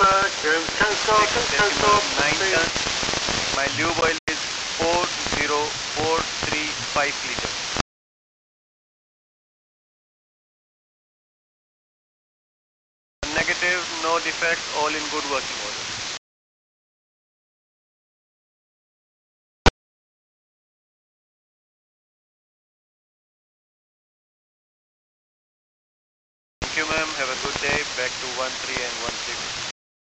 decimal 9 tons. My lube oil is 40435 liters. Negative, no defects, all in good working order. Thank you, ma'am. Have a good day. Back to 13 and 16.